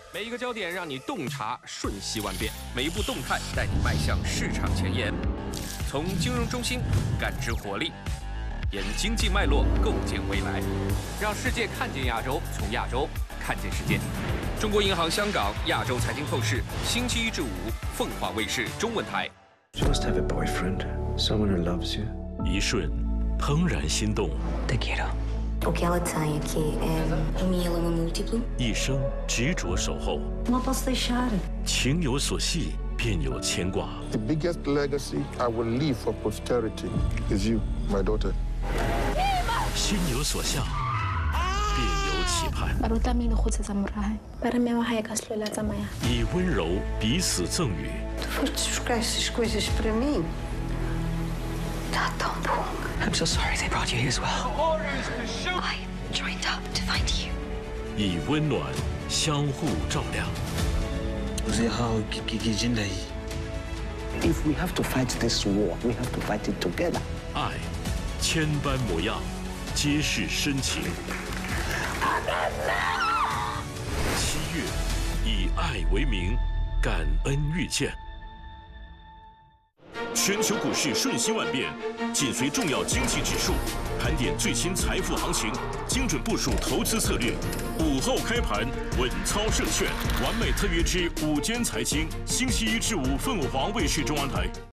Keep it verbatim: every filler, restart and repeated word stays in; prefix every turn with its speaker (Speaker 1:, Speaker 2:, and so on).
Speaker 1: 每一个焦点让你洞察瞬息万变，每一步动态带你迈向市场前沿。从金融中心感知活力，沿经济脉络构建未来，让世界看见亚洲，从亚洲看见世界。中国银行香港亚洲财经透视，星期一至五，凤凰卫视中文台。
Speaker 2: You must have a boyfriend, someone who loves you.
Speaker 3: 一瞬，怦然心动。
Speaker 2: Te quiero.
Speaker 4: O que ela tem aqui é uma língua múltipla.
Speaker 3: 一生执着守候。
Speaker 4: Não posso deixar.
Speaker 3: 情有所系，便有牵挂。
Speaker 5: The biggest legacy I will leave for posterity is you, my daughter.
Speaker 3: 心有所向，便有期盼。
Speaker 6: Baru tlamehile go tsetsa morae. Ba re mme wa gae ka se tlhola tsamaya.
Speaker 3: 以温柔彼此赠予。
Speaker 4: Tu foste buscar essas coisas para mim. Tá tão bom.
Speaker 2: I'm so sorry they brought you here as well.
Speaker 4: I joined up to find you.
Speaker 3: 以温暖相互照亮。
Speaker 2: If we have to fight this war, we have to fight it together.
Speaker 3: 爱，千般模样，皆是深情。七月，以爱为名，感恩遇见。全球股市瞬息万变，紧随重要经济指数，盘点最新财富行情，精准部署投资策略。午后开盘，稳操胜券，完美特约之午间财经，星期一至五，凤凰卫视中文台。